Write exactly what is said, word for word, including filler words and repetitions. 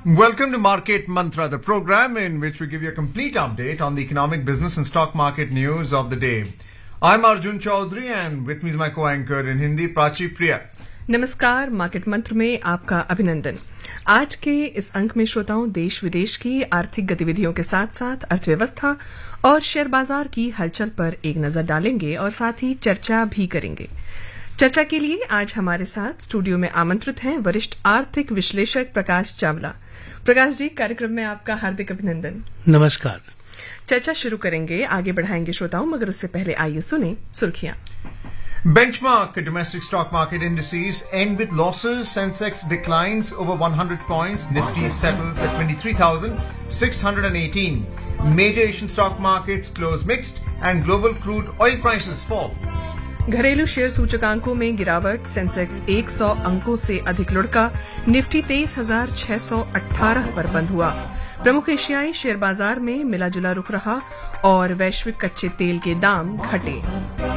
Welcome to Market Mantra, the program in which we give you a complete update on the economic, business and stock market news of the day. I'm Arjun Chaudhary and with me is my co-anchor in Hindi, Prachi Priya. नमस्कार, market मंत्र में आपका अभिनंदन। आज के इस अंक में श्रोताओं देश विदेश की आर्थिक गतिविधियों के साथ साथ अर्थव्यवस्था और शेयर बाजार की हलचल पर एक नजर डालेंगे और साथ ही चर्चा भी करेंगे। चर्चा के लिए आज हमारे साथ स्टूडियो में आमंत्रित हैं वरिष्ठ आर्थिक विश्लेषक प्रकाश चावला। प्रकाश जी, कार्यक्रम में आपका हार्दिक अभिनंदन। नमस्कार। चर्चा शुरू करेंगे, आगे बढ़ाएंगे श्रोताओं, मगर उससे पहले आइए सुने सुर्खियां। Benchmark domestic stock market indices end with losses. Sensex declines over one hundred points. Nifty settles at twenty-three thousand six hundred eighteen. Major Asian stock markets close mixed and global crude oil prices fall. घरेलू share सूचकांकों में गिरावट, Sensex सौ अंकों से अधिक लुढ़का, Nifty तेईस हजार छह सौ अठारह पर बंद हुआ। प्रमुख एशियाई शेयर बाजार में मिला जुला रुख रहा और वैश्विक कच्चे तेल के दाम घटे।